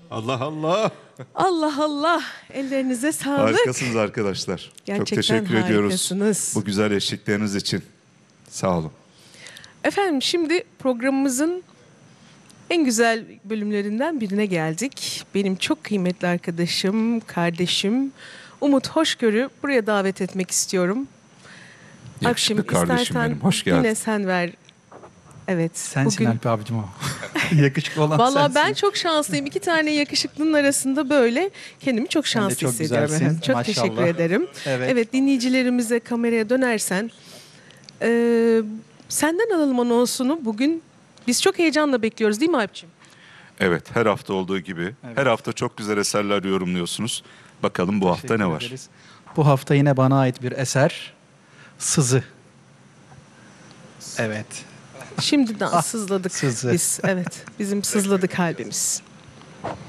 Allah Allah. Allah Allah. Ellerinize sağlık. Harikasınız arkadaşlar. Gerçekten çok teşekkür ediyoruz harikasınız. bu güzel eşlikleriniz için. Sağ olun. Efendim şimdi programımızın en güzel bölümlerinden birine geldik. Benim çok kıymetli arkadaşım, kardeşim Umut Hoşgör'ü buraya davet etmek istiyorum. Yakışıklı kardeşim benim. Hoş geldin. Yine sen ver. Evet. Sensin Alp abicim o. Yakışıklı olan Vallahi sensin. ben çok şanslıyım. 2 tane yakışıklının arasında böyle kendimi çok Sen de şanslı çok hissediyorum. güzelsin, efendim. Çok maşallah. teşekkür ederim. Evet. Dinleyicilerimize kameraya dönersen senden alalım anonsunu. Bugün biz çok heyecanla bekliyoruz değil mi Alp'ciğim? Evet, her hafta olduğu gibi. Evet. Her hafta çok güzel eserler yorumluyorsunuz. Bakalım bu hafta Teşekkür ne var? ederiz. Bu hafta yine bana ait bir eser. Sızı. Evet. Şimdiden sızladık sızı. biz. Evet, bizim sızladı kalbimiz.